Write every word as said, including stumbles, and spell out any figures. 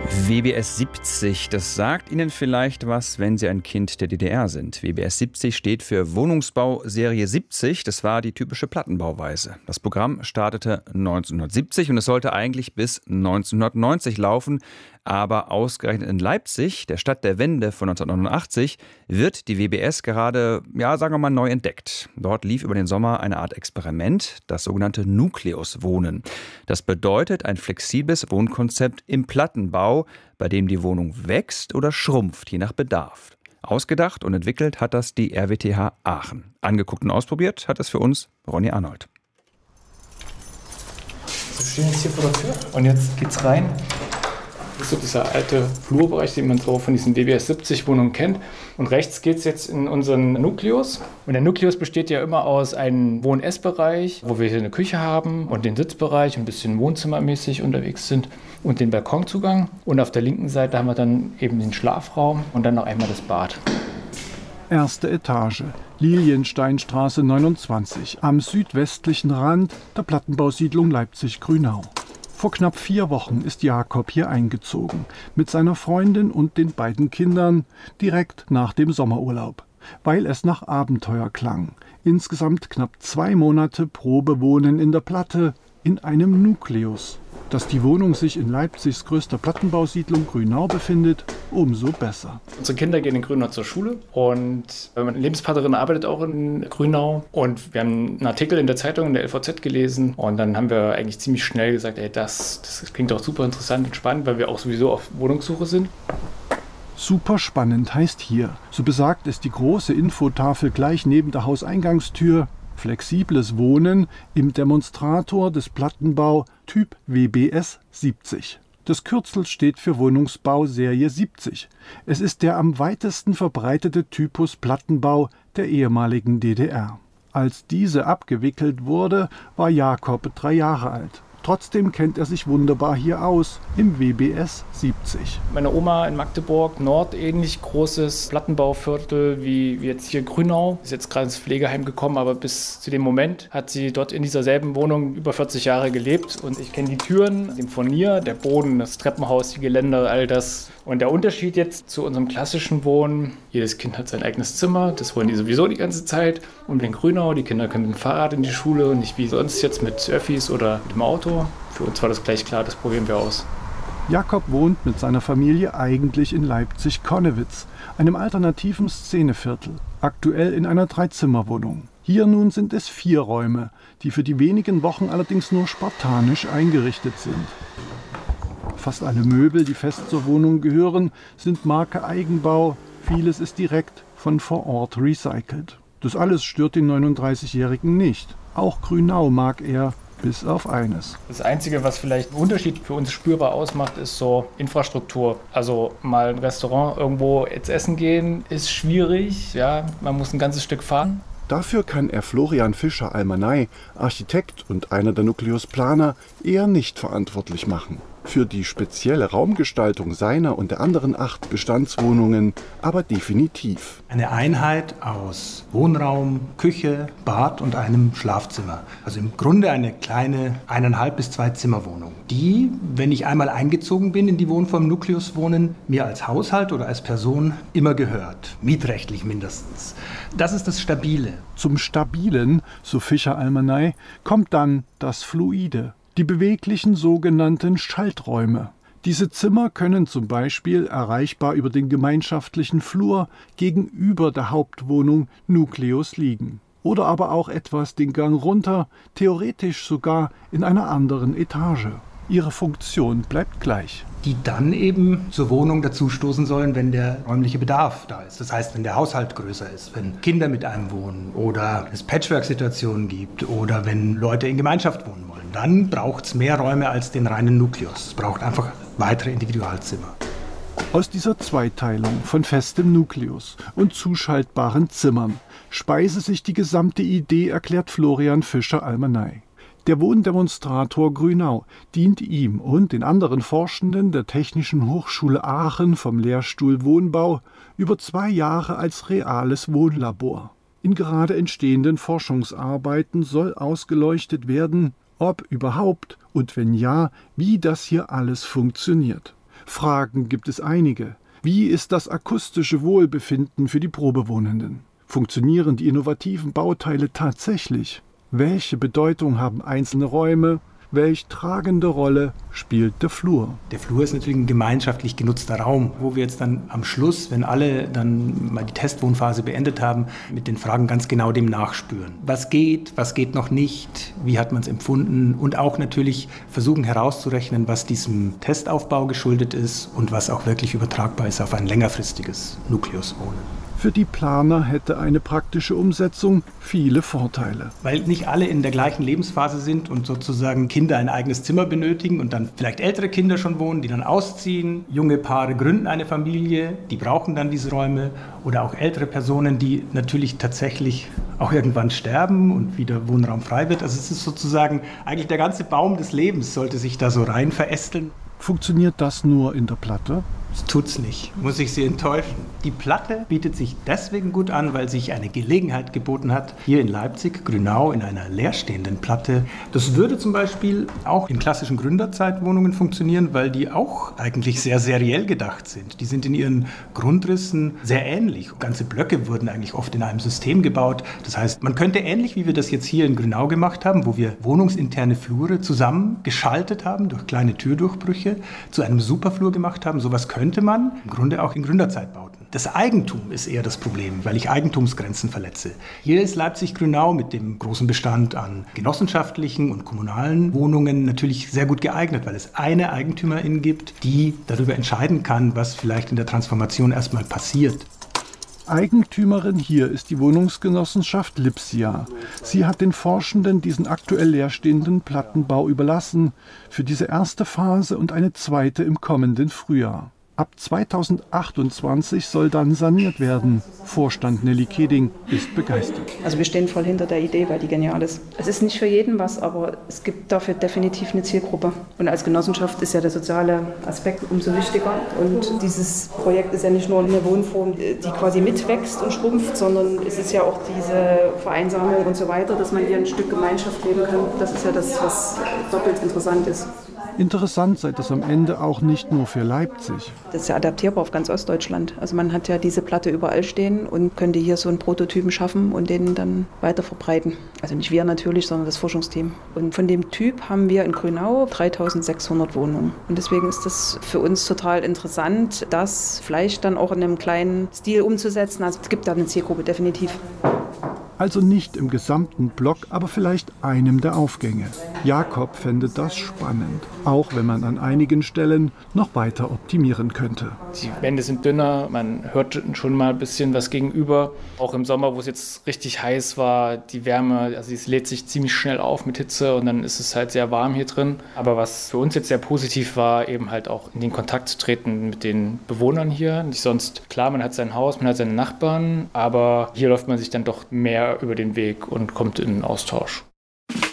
W B S siebzig, das sagt Ihnen vielleicht was, wenn Sie ein Kind der D D R sind. W B S siebzig steht für Wohnungsbau Serie siebzig. Das war die typische Plattenbauweise. Das Programm startete neunzehnhundertsiebzig und es sollte eigentlich bis neunzehnhundertneunzig laufen. Aber ausgerechnet in Leipzig, der Stadt der Wende von neunzehnhundertneunundachtzig, wird die W B S gerade, ja, sagen wir mal, neu entdeckt. Dort lief über den Sommer eine Art Experiment, das sogenannte Nukleuswohnen. Das bedeutet ein flexibles Wohnkonzept im Plattenbau, bei dem die Wohnung wächst oder schrumpft, je nach Bedarf. Ausgedacht und entwickelt hat das die R W T H Aachen. Angeguckt und ausprobiert hat es für uns Ronny Arnold. Wir stehen jetzt hier vor der Tür und jetzt geht's rein. Das ist so dieser alte Flurbereich, den man so von diesen W B S siebzig Wohnungen kennt. Und rechts geht es jetzt in unseren Nukleus. Und der Nukleus besteht ja immer aus einem Wohn-Ess-Bereich, wo wir hier eine Küche haben und den Sitzbereich, ein bisschen wohnzimmermäßig unterwegs sind und den Balkonzugang. Und auf der linken Seite haben wir dann eben den Schlafraum und dann noch einmal das Bad. Erste Etage, Liliensteinstraße neunundzwanzig, am südwestlichen Rand der Plattenbausiedlung Leipzig-Grünau. Vor knapp vier Wochen ist Jakob hier eingezogen, mit seiner Freundin und den beiden Kindern, direkt nach dem Sommerurlaub, weil es nach Abenteuer klang. Insgesamt knapp zwei Monate Probewohnen in der Platte, in einem Nukleus. Dass die Wohnung sich in Leipzigs größter Plattenbausiedlung Grünau befindet, umso besser. Unsere Kinder gehen in Grünau zur Schule und meine Lebenspartnerin arbeitet auch in Grünau. Und wir haben einen Artikel in der Zeitung, in der L V Z gelesen. Und dann haben wir eigentlich ziemlich schnell gesagt, ey, das, das klingt doch super interessant und spannend, weil wir auch sowieso auf Wohnungssuche sind. Super spannend heißt hier, so besagt es die große Infotafel gleich neben der Hauseingangstür, flexibles Wohnen im Demonstrator des Plattenbau Typ W B S siebzig. Das Kürzel steht für Wohnungsbau Serie siebzig. Es ist der am weitesten verbreitete Typus Plattenbau der ehemaligen D D R. Als diese abgewickelt wurde, war Jakob drei Jahre alt. Trotzdem kennt er sich wunderbar hier aus, im W B S siebzig. Meine Oma in Magdeburg, Nord, ähnlich großes Plattenbauviertel wie, wie jetzt hier Grünau. Ist jetzt gerade ins Pflegeheim gekommen, aber bis zu dem Moment hat sie dort in dieser selben Wohnung über vierzig Jahre gelebt. Und ich kenne die Türen, den Furnier, der Boden, das Treppenhaus, die Geländer, all das. Und der Unterschied jetzt zu unserem klassischen Wohnen, jedes Kind hat sein eigenes Zimmer, das wollen die sowieso die ganze Zeit. Und in Grünau, die Kinder können mit dem Fahrrad in die Schule und nicht wie sonst jetzt mit Öffis oder mit dem Auto. Für uns war das gleich klar, das probieren wir aus. Jakob wohnt mit seiner Familie eigentlich in Leipzig-Konnewitz, einem alternativen Szeneviertel, aktuell in einer Dreizimmerwohnung. Hier nun sind es vier Räume, die für die wenigen Wochen allerdings nur spartanisch eingerichtet sind. Fast alle Möbel, die fest zur Wohnung gehören, sind Marke Eigenbau. Vieles ist direkt von vor Ort recycelt. Das alles stört den neununddreißigjährigen nicht. Auch Grünau mag er, bis auf eines. Das Einzige, was vielleicht einen Unterschied für uns spürbar ausmacht, ist so Infrastruktur. Also mal ein Restaurant irgendwo jetzt essen gehen, ist schwierig. Ja, man muss ein ganzes Stück fahren. Dafür kann er Florian Fischer-Almanay, Architekt und einer der Nukleus-Planer, eher nicht verantwortlich machen. Für die spezielle Raumgestaltung seiner und der anderen acht Bestandswohnungen aber definitiv. Eine Einheit aus Wohnraum, Küche, Bad und einem Schlafzimmer. Also im Grunde eine kleine eineinhalb bis zwei Zimmerwohnung, die, wenn ich einmal eingezogen bin in die Wohnform Nukleuswohnen, mir als Haushalt oder als Person immer gehört. Mietrechtlich mindestens. Das ist das Stabile. Zum Stabilen, so Fischer-Almanay, kommt dann das Fluide. Die beweglichen sogenannten Schalträume. Diese Zimmer können zum Beispiel erreichbar über den gemeinschaftlichen Flur gegenüber der Hauptwohnung Nukleus liegen. Oder aber auch etwas den Gang runter, theoretisch sogar in einer anderen Etage. Ihre Funktion bleibt gleich. Die dann eben zur Wohnung dazustoßen sollen, wenn der räumliche Bedarf da ist. Das heißt, wenn der Haushalt größer ist, wenn Kinder mit einem wohnen oder es Patchwork-Situationen gibt oder wenn Leute in Gemeinschaft wohnen wollen. Dann braucht es mehr Räume als den reinen Nukleus. Es braucht einfach weitere Individualzimmer. Aus dieser Zweiteilung von festem Nukleus und zuschaltbaren Zimmern speise sich die gesamte Idee, erklärt Florian Fischer-Almanay. Der Wohndemonstrator Grünau dient ihm und den anderen Forschenden der Technischen Hochschule Aachen vom Lehrstuhl Wohnbau über zwei Jahre als reales Wohnlabor. In gerade entstehenden Forschungsarbeiten soll ausgeleuchtet werden, ob überhaupt und wenn ja, wie das hier alles funktioniert. Fragen gibt es einige. Wie ist das akustische Wohlbefinden für die Probewohnenden? Funktionieren die innovativen Bauteile tatsächlich? Welche Bedeutung haben einzelne Räume? Welch tragende Rolle spielt der Flur? Der Flur ist natürlich ein gemeinschaftlich genutzter Raum, wo wir jetzt dann am Schluss, wenn alle dann mal die Testwohnphase beendet haben, mit den Fragen ganz genau dem nachspüren. Was geht, was geht noch nicht, wie hat man es empfunden und auch natürlich versuchen herauszurechnen, was diesem Testaufbau geschuldet ist und was auch wirklich übertragbar ist auf ein längerfristiges Nukleuswohnen. Für die Planer hätte eine praktische Umsetzung viele Vorteile. Weil nicht alle in der gleichen Lebensphase sind und sozusagen Kinder ein eigenes Zimmer benötigen und dann vielleicht ältere Kinder schon wohnen, die dann ausziehen. Junge Paare gründen eine Familie, die brauchen dann diese Räume. Oder auch ältere Personen, die natürlich tatsächlich auch irgendwann sterben und wieder Wohnraum frei wird. Also es ist sozusagen eigentlich der ganze Baum des Lebens sollte sich da so rein verästeln. Funktioniert das nur in der Platte? Das tut's nicht, muss ich Sie enttäuschen. Die Platte bietet sich deswegen gut an, weil sich eine Gelegenheit geboten hat, hier in Leipzig, Grünau, in einer leerstehenden Platte. Das würde zum Beispiel auch in klassischen Gründerzeitwohnungen funktionieren, weil die auch eigentlich sehr seriell gedacht sind. Die sind in ihren Grundrissen sehr ähnlich. Ganze Blöcke wurden eigentlich oft in einem System gebaut. Das heißt, man könnte ähnlich, wie wir das jetzt hier in Grünau gemacht haben, wo wir wohnungsinterne Flure zusammengeschaltet haben durch kleine Türdurchbrüche, zu einem Superflur gemacht haben, sowas könnte könnte man im Grunde auch in Gründerzeitbauten. Das Eigentum ist eher das Problem, weil ich Eigentumsgrenzen verletze. Hier ist Leipzig-Grünau mit dem großen Bestand an genossenschaftlichen und kommunalen Wohnungen natürlich sehr gut geeignet, weil es eine Eigentümerin gibt, die darüber entscheiden kann, was vielleicht in der Transformation erstmal passiert. Eigentümerin hier ist die Wohnungsgenossenschaft Lipsia. Sie hat den Forschenden diesen aktuell leerstehenden Plattenbau überlassen für diese erste Phase und eine zweite im kommenden Frühjahr. Ab zweitausendachtundzwanzig soll dann saniert werden. Vorstand Nelly Keding ist begeistert. Also wir stehen voll hinter der Idee, weil die genial ist. Es ist nicht für jeden was, aber es gibt dafür definitiv eine Zielgruppe. Und als Genossenschaft ist ja der soziale Aspekt umso wichtiger. Und dieses Projekt ist ja nicht nur eine Wohnform, die quasi mitwächst und schrumpft, sondern es ist ja auch diese Vereinsamung und so weiter, dass man hier ein Stück Gemeinschaft leben kann. Das ist ja das, was doppelt interessant ist. Interessant sei das am Ende auch nicht nur für Leipzig. Das ist ja adaptierbar auf ganz Ostdeutschland. Also man hat ja diese Platte überall stehen und könnte hier so einen Prototypen schaffen und den dann weiter verbreiten. Also nicht wir natürlich, sondern das Forschungsteam. Und von dem Typ haben wir in Grünau dreitausendsechshundert Wohnungen. Und deswegen ist das für uns total interessant, das vielleicht dann auch in einem kleinen Stil umzusetzen. Also es gibt da eine Zielgruppe, definitiv. Also nicht im gesamten Block, aber vielleicht einem der Aufgänge. Jakob fände das spannend, auch wenn man an einigen Stellen noch weiter optimieren könnte. Die Wände sind dünner, man hört schon mal ein bisschen was gegenüber. Auch im Sommer, wo es jetzt richtig heiß war, die Wärme, also es lädt sich ziemlich schnell auf mit Hitze und dann ist es halt sehr warm hier drin. Aber was für uns jetzt sehr positiv war, eben halt auch in den Kontakt zu treten mit den Bewohnern hier. Nicht sonst, klar, man hat sein Haus, man hat seine Nachbarn, aber hier läuft man sich dann doch mehr über den Weg und kommt in den Austausch.